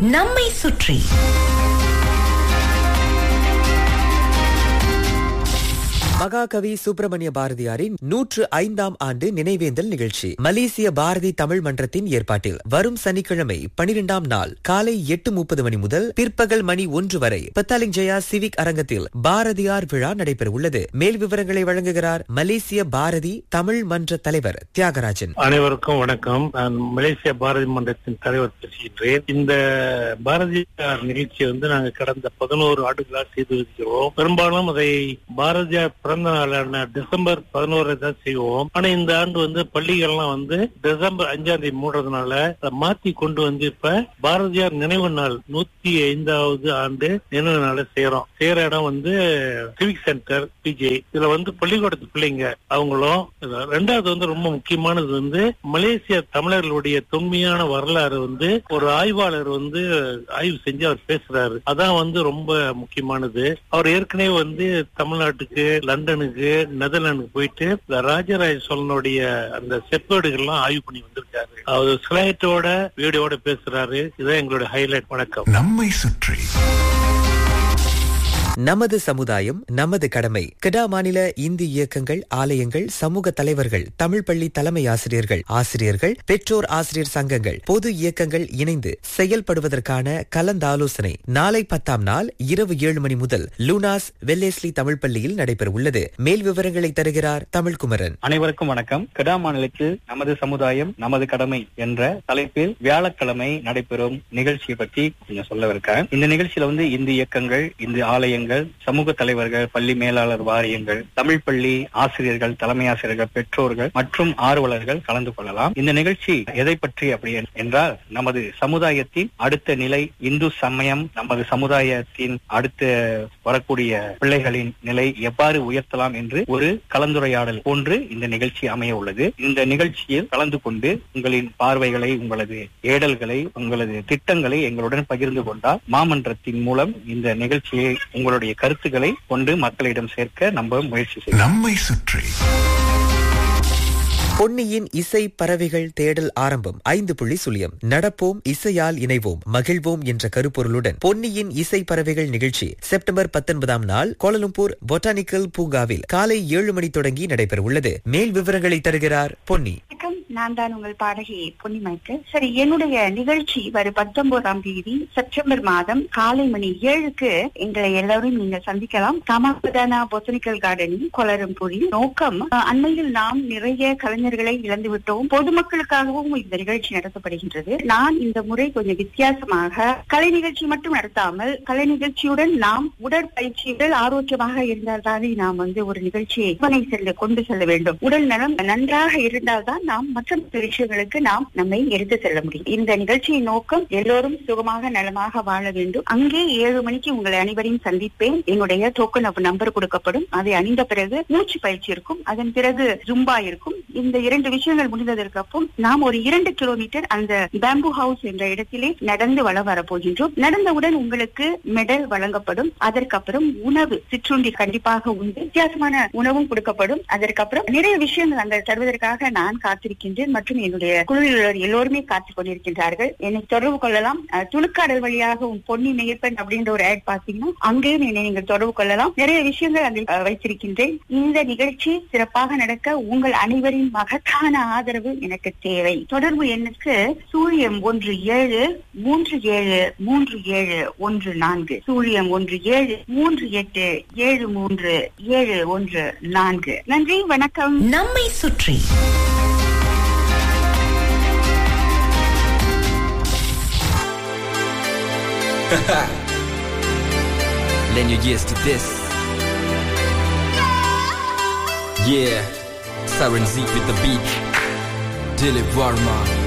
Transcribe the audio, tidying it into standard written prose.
நம்மை சுற்றி மகாகவி சுப்பிரமணிய பாரதியாரின் 105ஆம் ஆண்டு நினைவேந்தல் நிகழ்ச்சி மலேசிய பாரதி தமிழ் மன்றத்தின் ஏற்பாட்டில் வரும் சனிக்கிழமை 12ஆம் நாள் காலை 8:30 மணி முதல் பிற்பகல் மணி 1 வரை பத்தாலிங் ஜெயா சிவிக் அரங்கத்தில் பாரதியார் விழா நடைபெற உள்ளது. மேல் விவரங்களை வழங்குகிறார் மலேசிய பாரதி தமிழ் மன்ற தலைவர் தியாகராஜன். அனைவருக்கும் வணக்கம். நான் மலேசிய பாரதி மன்றத்தின் தலைவர் பேசுகின்றேன். இந்த பாரதியார் நிகழ்ச்சியை நாங்கள் கடந்த 11 ஆண்டுகளாக செய்து வருகிறோம். பெரும்பாலும் அதை பாரதியார் பிறந்த நாளான டிசம்பர் 11 தான் செய்வோம். ஆனா இந்த ஆண்டு பள்ளிகள்லாம் டிசம்பர் 5ஆம் தேதி மூடுறதுனால அதை மாத்தி கொண்டு இப்ப பாரதியார் நினைவு நாள் 105வது ஆண்டு நினைவு நாளை செய்யறோம். செய்யற இடம் சிவிக் சென்டர் பிஜே. இதுல பள்ளிக்கூடத்து பிள்ளைங்க அவங்களும். ரெண்டாவது ரொம்ப முக்கியமானது மலேசிய தமிழர்களுடைய தொன்மையான வரலாறு ஒரு ஆய்வாளர் ஆய்வு செஞ்சு அவர் பேசுறாரு. அதான் ரொம்ப முக்கியமானது. அவர் ஏற்கனவே தமிழ்நாட்டுக்கு, லண்டனுக்கு, நெதர்லாந்துக்கு போயிட்டு ராஜராஜ சோழனுடைய அந்த செப்பேடுகள்லாம் ஆய்வு பண்ணி வந்திருக்காரு. அவர் ஸ்லைட்டோட வீடியோட பேசுறாரு. இதுதான் எங்களோட ஹைலைட். வணக்கம். நம்மை சுற்றி நமது சமுதாயம் நமது கடமை. கெடா மாநில இந்தி இயக்கங்கள், ஆலயங்கள், சமூக தலைவர்கள், தமிழ் பள்ளி தலைமை ஆசிரியர்கள், பெற்றோர் ஆசிரியர் சங்கங்கள், பொது இயக்கங்கள் இணைந்து செயல்படுவதற்கான கலந்தாலோசனை நாளை 10ஆம் நாள் இரவு 7 மணி முதல் லூனாஸ் வெல்லேஸ்லி தமிழ் பள்ளியில் நடைபெற உள்ளது. மேல் விவரங்களை தருகிறார் தமிழ்குமரன். அனைவருக்கும் வணக்கம். கெடா மாநிலத்தில் நமது சமுதாயம் நமது கடமை என்ற தலைப்பில் வியாழக்கிழமை நடைபெறும் நிகழ்ச்சியை பற்றி கொஞ்சம் சொல்லவிருக்கேன். இந்த நிகழ்ச்சியில இந்து இயக்கங்கள், இந்து ஆலயங்கள், சமூக தலைவர்கள், பள்ளி மேலாளர் வாரியங்கள், தமிழ் பள்ளி ஆசிரியர்கள், தலைமை ஆசிரியர்கள், பெற்றோர்கள் மற்றும் ஆர்வலர்கள் கலந்து கொள்ளலாம். இந்த நிகழ்ச்சி எதை பற்றி அப்படி என்றால், நமது சமுதாயத்தின் அடுத்த நிலை இந்து சமயம், நமது சமுதாயத்தின் அடுத்த வரக்கூடிய பிள்ளைகளின் நிலை எவ்வாறு உயர்த்தலாம் என்று ஒரு கலந்துரையாடல் போன்று இந்த நிகழ்ச்சி அமைய உள்ளது. இந்த நிகழ்ச்சியில் கலந்து கொண்டு உங்களின் பார்வைகளை, உங்களது ஏடல்களை, உங்களது திட்டங்களை எங்களுடன் பகிர்ந்து கொண்டால் மாமன்றத்தின் மூலம் இந்த நிகழ்ச்சியை உங்களுடைய கருத்துக்களை கொண்டு மக்களிடம் சேர்க்க நம்ம முயற்சி செய்யலாம். நம்மை சுற்றி பொன்னியின் இசை பறவைகள் தேடல் ஆரம்பம் 5.0 நடப்போம், இசையால் இணைவோம், மகிழ்வோம் என்ற கருப்பொருளுடன் பொன்னியின் இசை பறவைகள் நிகழ்ச்சி செப்டம்பர் 19ஆம் நாள் கோலலம்பூர் பொட்டானிக்கல் பூங்காவில் காலை 7 மணி தொடங்கி நடைபெற உள்ளது. மேல் விவரங்களை தருகிறார் பொன்னி. நான் தான் உங்கள் பாடகி பொன்னி மைக்கேல். சரி, என்னுடைய நிகழ்ச்சி வரும் 19ஆம் தேதி செப்டம்பர் மாதம் காலை மணி 7க்கு எங்களை எல்லாரும் நீங்க சந்திக்கலாம். காமாபதானா பொட்டானிக்கல் கார்டனில் கோலலம்பூரில். நோக்கம், அண்மையில் நாம் நிறைய கலைஞர்களை இழந்துவிட்டோம். பொதுமக்களுக்காகவும் இந்த நிகழ்ச்சி நடத்தப்படுகின்றது. நான் இந்த முறை கொஞ்சம் வித்தியாசமாக கலை நிகழ்ச்சி மட்டும் நடத்தாமல், கலை நிகழ்ச்சியுடன் நாம் உடற்பயிற்சிகள் ஆரோக்கியமாக இருந்தால்தானே நாம் ஒரு நிகழ்ச்சியை கொண்டு செல்ல வேண்டும். உடல் நலம் நன்றாக இருந்தால்தான் நாம் மற்ற விஷயங்களுக்கு நாம் நம்மை எடுத்து செல்ல முடியும். இந்த நிகழ்ச்சியின் நோக்கம் எல்லோரும் சுகமாக நலமாக வாழ வேண்டும். அங்கே 7 மணிக்கு உங்களை அனைவரையும் சந்திப்பேன். என்னுடைய டோக்கன் ஆஃப் நம்பர் கொடுக்கப்படும். அதை அணிந்த பிறகு மூச்சு பயிற்சி இருக்கும். அதன் பிறகு ஜும்பா இருக்கும். இந்த 2 விஷயங்கள் முடிந்ததற்கு அப்புறம் நாம் ஒரு 2 கிலோமீட்டர் அந்த பேம்பு ஹவுஸ் என்ற இடத்திலே நடந்து வளம் வரப்போகின்றோம். நடந்தவுடன் உங்களுக்கு மெடல் வழங்கப்படும். அதற்கப்புறம் உணவு, சிற்றுண்டி கண்டிப்பாக உண்டு. வித்தியாசமான உணவும் கொடுக்கப்படும். அதற்கப்புறம் நிறைய விஷயங்கள் அங்க தருவதற்காக நான் காத்திருக்கின்றேன் மற்றும் என்னுடைய குழுவினர் எல்லோருமே காத்துக் கொண்டிருக்கின்றார்கள். என்னை தொடர்பு கொள்ளலாம். துணுக்காடல் வழியாக பொன்னி மேற்பன் அப்படின்ற ஒரு ஆட் பாத்தீங்கன்னா அங்கேயும் என்னை நீங்கள் தொடர்பு கொள்ளலாம். நிறைய விஷயங்கள் அங்கே வைத்திருக்கின்றேன். இந்த நிகழ்ச்சி சிறப்பாக நடக்க உங்கள் அனைவரின் மகத்தான ஆதரவு எனக்கு தேவை. தொடர்பு எண்ணுக்கு 01373733714 01738737714. நன்றி, வணக்கம். நம்மை சுற்றி Lend your ears to this. Yeah, Siren Z with the beat. Dilip Varma.